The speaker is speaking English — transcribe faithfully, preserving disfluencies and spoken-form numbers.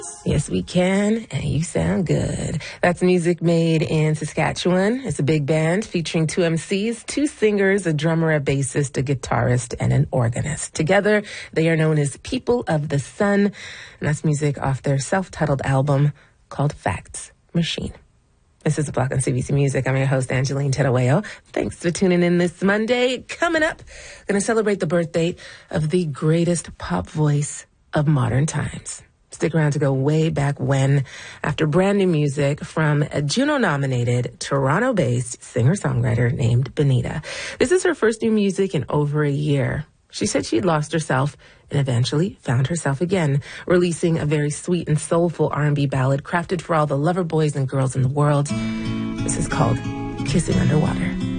Yes, we can, and you sound good. That's music made in Saskatchewan. It's a big band featuring two M Cs, two singers, a drummer, a bassist, a guitarist, and an organist. Together, they are known as People of the Sun, and that's music off their self-titled album called Facts Machine. This is The Block on C B C Music. I'm your host, Angeline Tedaweo. Thanks for tuning in this Monday. Coming up, going to celebrate the birthday of the greatest pop voice of modern times. Stick around to go way back when, after brand new music from a Juno-nominated, Toronto-based singer-songwriter named Benita. This is her first new music in over a year. She said she'd lost herself and eventually found herself again, releasing a very sweet and soulful R and B ballad crafted for all the lover boys and girls in the world. This is called Kissing Underwater.